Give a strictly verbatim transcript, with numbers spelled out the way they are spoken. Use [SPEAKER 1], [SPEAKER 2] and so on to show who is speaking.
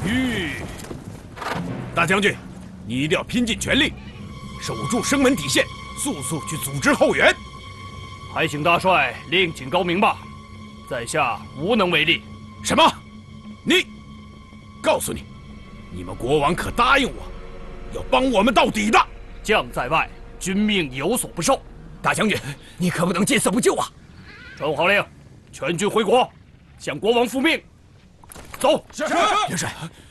[SPEAKER 1] 吁！大将军，你一定要拼尽全力，守住生门底线，速速去组织后援。
[SPEAKER 2] 还请大帅另请高明吧，在下无能为力。
[SPEAKER 1] 什么？你？告诉你，你们国王可答应我，要帮我们到底的。
[SPEAKER 2] 将在外，君命有所不受。
[SPEAKER 3] 大将军，你可不能见死不救啊！
[SPEAKER 2] 传号令，全军回国，向国王复命。走。
[SPEAKER 3] 是。元帅，